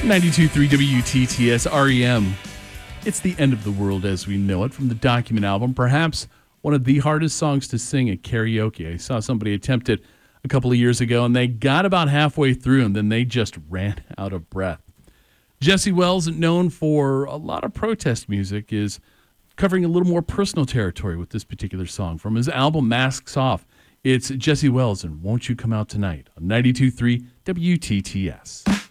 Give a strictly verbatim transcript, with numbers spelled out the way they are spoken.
ninety-two point three W T T S R E M. It's the end of the world as we know it from the Document album. Perhaps one of the hardest songs to sing at karaoke. I saw somebody attempt it a couple of years ago, and they got about halfway through, and then they just ran out of breath. Jesse Wells, known for a lot of protest music, is covering a little more personal territory with this particular song. From his album Masks Off, it's Jesse Wells and Won't You Come Out Tonight on ninety-two point three W T T S.